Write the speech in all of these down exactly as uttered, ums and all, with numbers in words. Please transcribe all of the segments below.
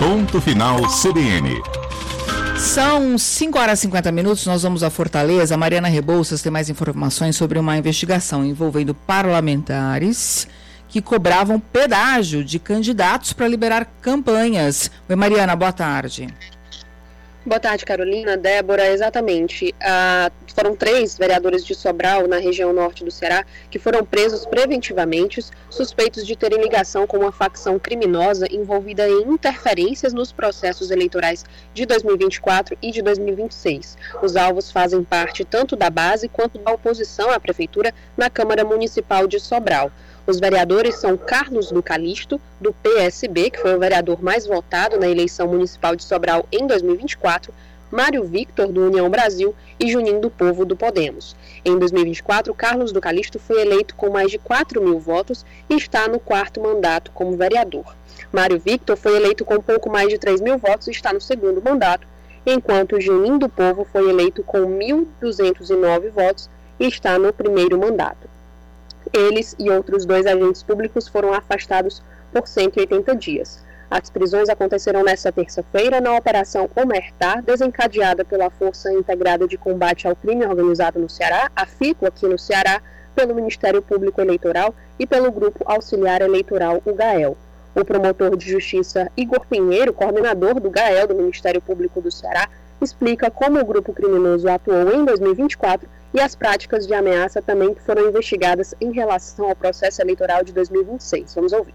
Ponto Final C B N. São cinco horas e cinquenta minutos, nós vamos a Fortaleza. A Mariana Rebouças tem mais informações sobre uma investigação envolvendo parlamentares que cobravam pedágio de candidatos para liberar campanhas. Oi, Mariana, boa tarde. Boa tarde, Carolina. Débora, exatamente. Ah, foram três vereadores de Sobral, na região norte do Ceará, que foram presos preventivamente, suspeitos de terem ligação com uma facção criminosa envolvida em interferências nos processos eleitorais de dois mil e vinte e quatro e de dois mil e vinte e seis. Os alvos fazem parte tanto da base quanto da oposição à prefeitura na Câmara Municipal de Sobral. Os vereadores são Carlos do Calixto, do P S B, que foi o vereador mais votado na eleição municipal de Sobral em dois mil e vinte e quatro, Mário Victor, do União Brasil, e Juninho do Povo, do Podemos. Em dois mil e vinte e quatro, Carlos do Calixto foi eleito com mais de quatro mil votos e está no quarto mandato como vereador. Mário Victor foi eleito com pouco mais de três mil votos e está no segundo mandato, enquanto Juninho do Povo foi eleito com mil duzentos e nove votos e está no primeiro mandato. Eles e outros dois agentes públicos foram afastados por cento e oitenta dias. As prisões aconteceram nesta terça-feira na Operação Omertá, desencadeada pela Força Integrada de Combate ao Crime Organizado no Ceará, a FICO, aqui no Ceará, pelo Ministério Público Eleitoral e pelo Grupo Auxiliar Eleitoral, o GAEL. O promotor de justiça Igor Pinheiro, coordenador do GAEL, do Ministério Público do Ceará, explica como o grupo criminoso atuou em dois mil e vinte e quatro e as práticas de ameaça também que foram investigadas em relação ao processo eleitoral de dois mil e vinte e seis. Vamos ouvir.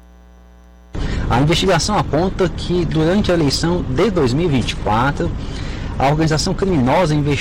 A investigação aponta que durante a eleição de dois mil e vinte e quatro, a organização criminosa investiu